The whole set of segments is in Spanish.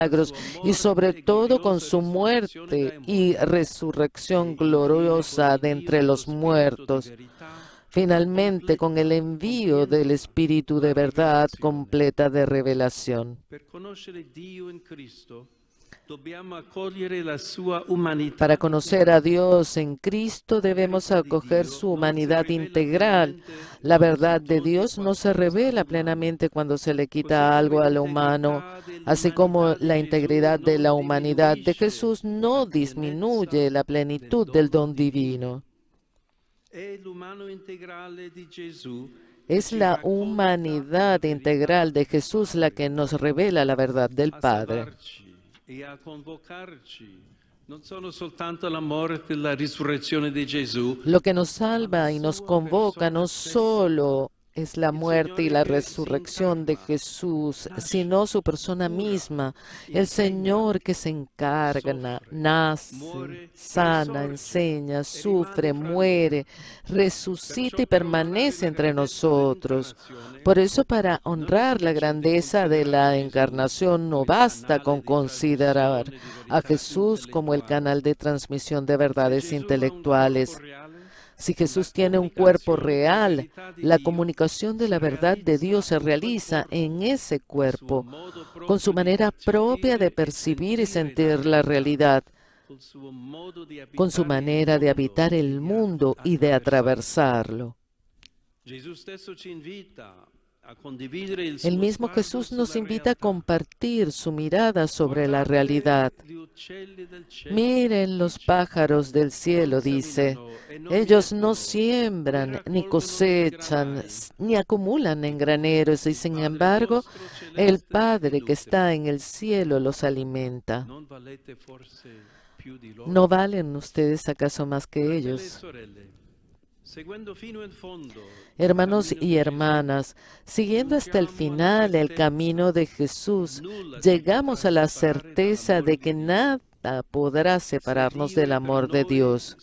milagros y sobre todo con su muerte y resurrección gloriosa de entre los muertos. Finalmente, con el envío del Espíritu de verdad completa de revelación. Para conocer a Dios en Cristo debemos acoger su humanidad integral. La verdad de Dios no se revela plenamente cuando se le quita algo a lo humano, así como la integridad de la humanidad de Jesús no disminuye la plenitud del don divino. Es la humanidad integral de Jesús la que nos revela la verdad del Padre. Lo que nos salva y nos convoca no solo es la muerte y la resurrección de Jesús, sino su persona misma, el Señor que se encarna, nace, sana, enseña, sufre, muere, resucita y permanece entre nosotros. Por eso, para honrar la grandeza de la encarnación, no basta con considerar a Jesús como el canal de transmisión de verdades intelectuales. Si Jesús tiene un cuerpo real, la comunicación de la verdad de Dios se realiza en ese cuerpo, con su manera propia de percibir y sentir la realidad, con su manera de habitar el mundo y de atravesarlo. El mismo Jesús nos invita a compartir su mirada sobre la realidad. Miren los pájaros del cielo, dice. Ellos no siembran, ni cosechan, ni acumulan en graneros, y sin embargo, el Padre que está en el cielo los alimenta. ¿No valen ustedes acaso más que ellos? Hermanos y hermanas, siguiendo hasta el final el camino de Jesús, llegamos a la certeza de que nada podrá separarnos del amor de Dios.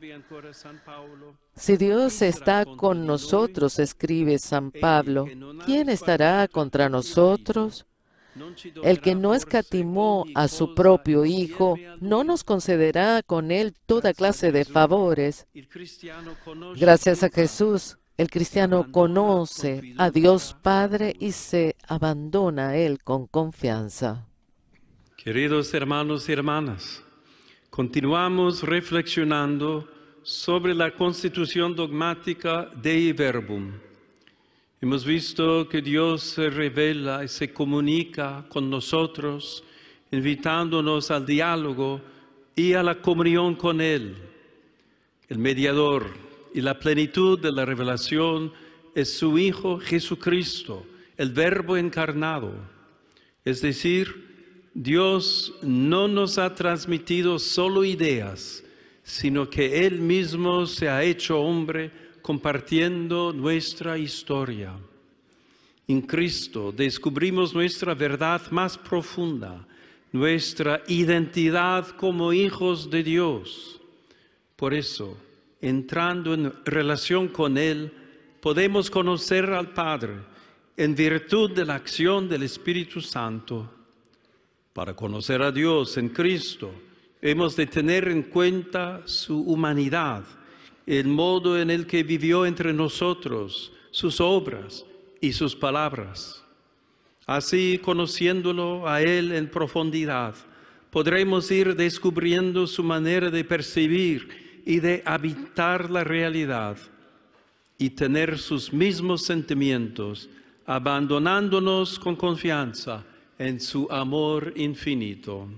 Si Dios está con nosotros, escribe San Pablo, ¿quién estará contra nosotros? El que no escatimó a su propio Hijo, no nos concederá con él toda clase de favores. Gracias a Jesús, el cristiano conoce a Dios Padre y se abandona a Él con confianza. Queridos hermanos y hermanas, continuamos reflexionando sobre la constitución dogmática Dei Verbum. Hemos visto que Dios se revela y se comunica con nosotros, invitándonos al diálogo y a la comunión con Él. El mediador y la plenitud de la revelación es su Hijo Jesucristo, el Verbo encarnado. Es decir, Dios no nos ha transmitido solo ideas, sino que Él mismo se ha hecho hombre compartiendo nuestra historia. En Cristo descubrimos nuestra verdad más profunda, nuestra identidad como hijos de Dios. Por eso, entrando en relación con Él, podemos conocer al Padre en virtud de la acción del Espíritu Santo. Para conocer a Dios en Cristo, hemos de tener en cuenta su humanidad, el modo en el que vivió entre nosotros, sus obras y sus palabras. Así, conociéndolo a Él en profundidad, podremos ir descubriendo su manera de percibir y de habitar la realidad y tener sus mismos sentimientos, abandonándonos con confianza en su amor infinito.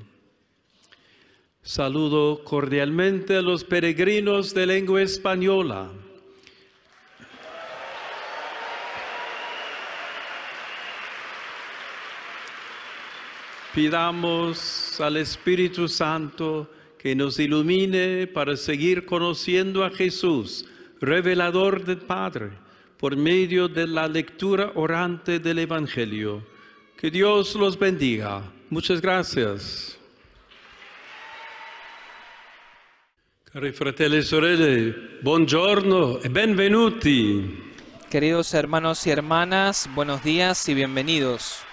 Saludo cordialmente a los peregrinos de lengua española. Pidamos al Espíritu Santo que nos ilumine para seguir conociendo a Jesús, revelador del Padre, por medio de la lectura orante del Evangelio. Que Dios los bendiga. Muchas gracias. Cari fratelli e sorelle, buongiorno e benvenuti. Queridos hermanos y hermanas, buenos días y bienvenidos.